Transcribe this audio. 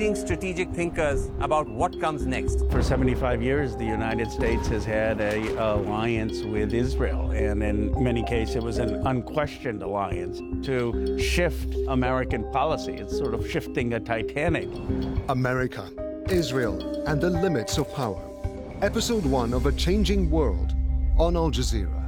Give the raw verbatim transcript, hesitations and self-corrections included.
leading strategic thinkers about what comes next. For seventy-five years, the United States has had an alliance with Israel, and in many cases, it was an unquestioned alliance to shift American policy. It's sort of shifting a Titanic. America, Israel, and the Limits of Power. Episode one of A Changing World on Al Jazeera.